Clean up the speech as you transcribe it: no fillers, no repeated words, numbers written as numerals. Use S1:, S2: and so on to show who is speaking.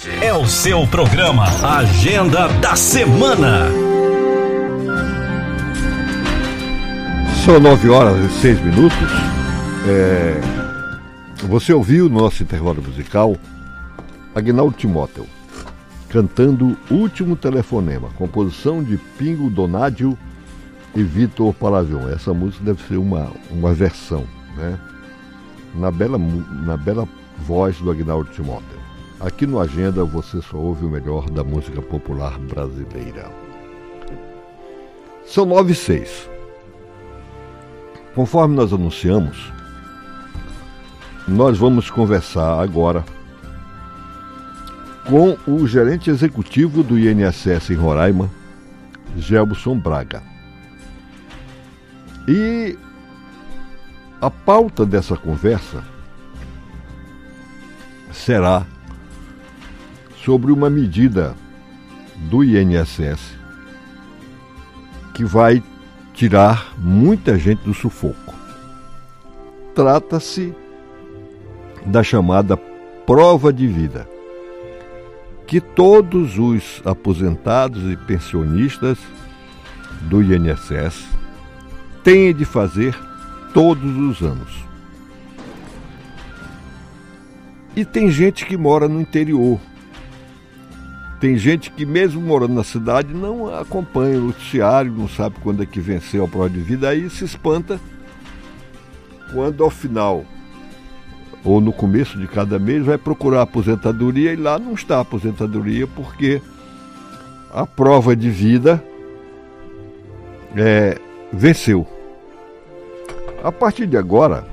S1: É o seu programa Agenda da Semana.
S2: São 9h06. Você ouviu no nosso intervalo musical Agnaldo Timóteo cantando Último Telefonema, composição de Pingo Donadio e Vitor Palavion. Essa música deve ser uma versão, né? Na bela voz do Agnaldo Timóteo. Aqui no Agenda você só ouve o melhor da música popular brasileira. São 9h06. Conforme nós anunciamos, nós vamos conversar agora com o gerente executivo do INSS em Roraima, Gelson Braga. E a pauta dessa conversa será sobre uma medida do INSS que vai tirar muita gente do sufoco. Trata-se da chamada prova de vida, que todos os aposentados e pensionistas do INSS têm de fazer todos os anos. E tem gente que mora no interior. Tem gente que, mesmo morando na cidade, não acompanha o noticiário, não sabe quando é que venceu a prova de vida, aí se espanta quando ao final ou no começo de cada mês vai procurar a aposentadoria e lá não está a aposentadoria porque a prova de vida venceu. A partir de agora,